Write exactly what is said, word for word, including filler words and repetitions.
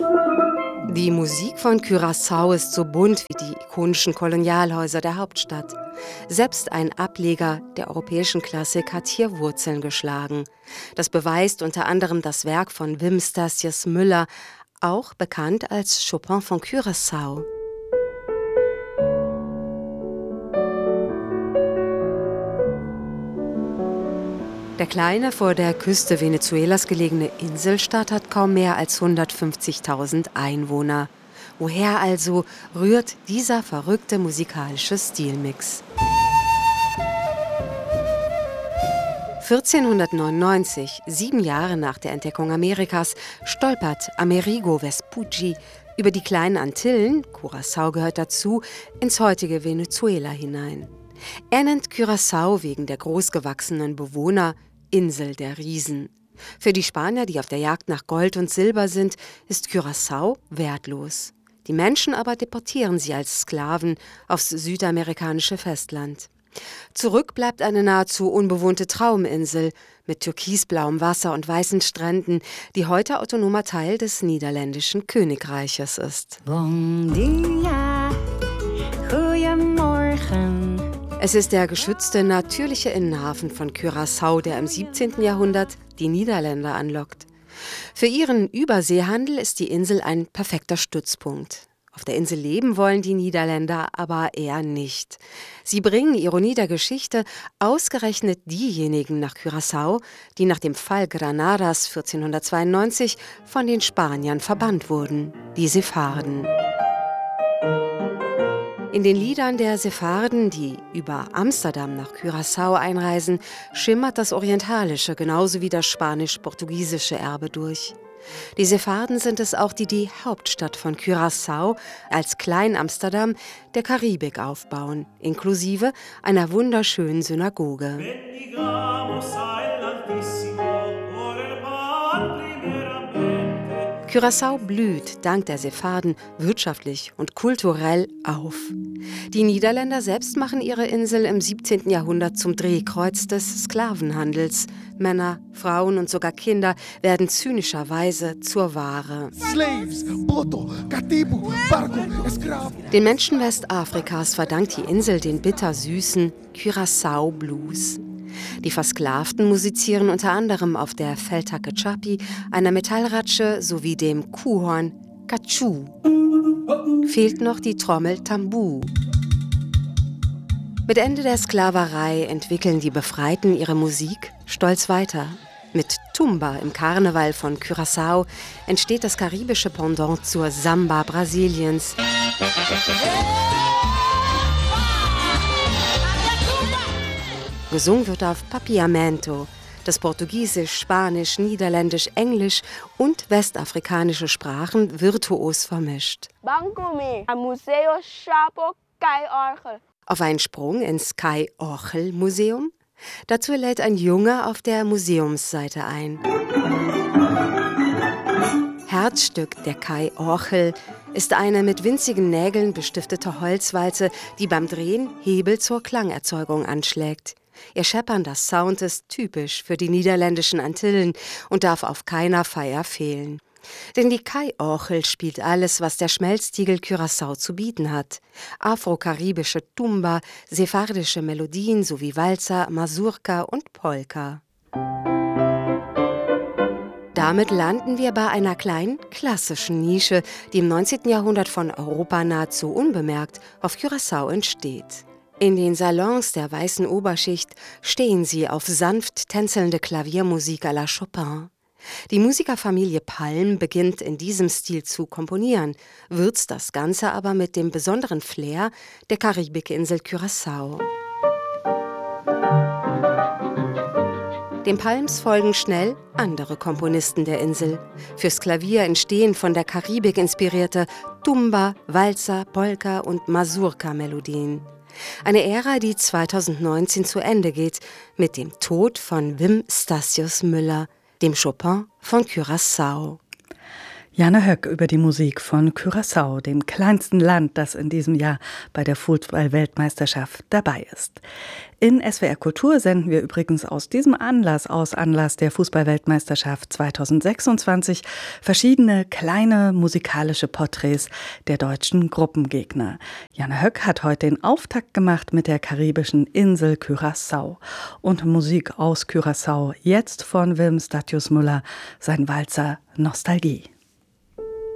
Die Musik von Curaçao ist so bunt wie die ikonischen Kolonialhäuser der Hauptstadt. Selbst ein Ableger der europäischen Klassik hat hier Wurzeln geschlagen. Das beweist unter anderem das Werk von Wim Stasius Müller, auch bekannt als Chopin von Curaçao. Der kleine, vor der Küste Venezuelas gelegene Inselstaat hat kaum mehr als hundertfünfzigtausend Einwohner. Woher also rührt dieser verrückte musikalische Stilmix? vierzehnhundertneunundneunzig, sieben Jahre nach der Entdeckung Amerikas, stolpert Amerigo Vespucci über die kleinen Antillen, Curaçao gehört dazu, ins heutige Venezuela hinein. Er nennt Curaçao wegen der großgewachsenen Bewohner Insel der Riesen. Für die Spanier, die auf der Jagd nach Gold und Silber sind, ist Curaçao wertlos. Die Menschen aber deportieren sie als Sklaven aufs südamerikanische Festland. Zurück bleibt eine nahezu unbewohnte Trauminsel mit türkisblauem Wasser und weißen Stränden, die heute autonomer Teil des niederländischen Königreiches ist. Bon dia, goeiemorgen. Es ist der geschützte natürliche Innenhafen von Curaçao, der im siebzehnten Jahrhundert die Niederländer anlockt. Für ihren Überseehandel ist die Insel ein perfekter Stützpunkt. Auf der Insel leben wollen die Niederländer aber eher nicht. Sie bringen, Ironie der Geschichte, ausgerechnet diejenigen nach Curaçao, die nach dem Fall Granadas vierzehnhundertzweiundneunzig von den Spaniern verbannt wurden, die Sepharden. In den Liedern der Sepharden, die über Amsterdam nach Curaçao einreisen, schimmert das orientalische genauso wie das spanisch-portugiesische Erbe durch. Die Sepharden sind es auch, die die Hauptstadt von Curaçao als Klein-Amsterdam der Karibik aufbauen, inklusive einer wunderschönen Synagoge. Curaçao blüht dank der Sepharden wirtschaftlich und kulturell auf. Die Niederländer selbst machen ihre Insel im siebzehnten Jahrhundert zum Drehkreuz des Sklavenhandels. Männer, Frauen und sogar Kinder werden zynischerweise zur Ware. Den Menschen Westafrikas verdankt die Insel den bittersüßen Curaçao Blues. Die Versklavten musizieren unter anderem auf der Feldhacke Chapi, einer Metallratsche sowie dem Kuhhorn Kachu. Fehlt noch die Trommel Tambu. Mit Ende der Sklaverei entwickeln die Befreiten ihre Musik stolz weiter. Mit Tumba im Karneval von Curaçao entsteht das karibische Pendant zur Samba Brasiliens. Gesungen wird auf Papiamento, das Portugiesisch, Spanisch, Niederländisch, Englisch und westafrikanische Sprachen virtuos vermischt. Auf einen Sprung ins Kai Orchel Museum? Dazu lädt ein Junge auf der Museumsseite ein. Herzstück der Kai Orchel ist eine mit winzigen Nägeln bestiftete Holzwalze, die beim Drehen Hebel zur Klangerzeugung anschlägt. Ihr scheppernder Sound ist typisch für die niederländischen Antillen und darf auf keiner Feier fehlen. Denn die Kai-Orchel spielt alles, was der Schmelztiegel Curaçao zu bieten hat. Afro-karibische Tumba, sephardische Melodien sowie Walzer, Mazurka und Polka. Damit landen wir bei einer kleinen klassischen Nische, die im neunzehnten Jahrhundert von Europa nahezu unbemerkt auf Curaçao entsteht. In den Salons der weißen Oberschicht stehen sie auf sanft tänzelnde Klaviermusik à la Chopin. Die Musikerfamilie Palm beginnt in diesem Stil zu komponieren, würzt das Ganze aber mit dem besonderen Flair der Karibikinsel Curaçao. Den Palms folgen schnell andere Komponisten der Insel. Fürs Klavier entstehen von der Karibik inspirierte Tumba, Walzer, Polka und Mazurka-Melodien. Eine Ära, die zweitausendneunzehn zu Ende geht mit dem Tod von Wim Stasius Müller, dem Chopin von Curaçao. Jane Höck über die Musik von Curaçao, dem kleinsten Land, das in diesem Jahr bei der Fußball-Weltmeisterschaft dabei ist. In S W R Kultur senden wir übrigens aus diesem Anlass, aus Anlass der Fußball-Weltmeisterschaft zweitausendsechsundzwanzig, verschiedene kleine musikalische Porträts der deutschen Gruppengegner. Jane Höck hat heute den Auftakt gemacht mit der karibischen Insel Curaçao. Und Musik aus Curaçao, jetzt von Wim Statius Müller, sein Walzer Nostalgie.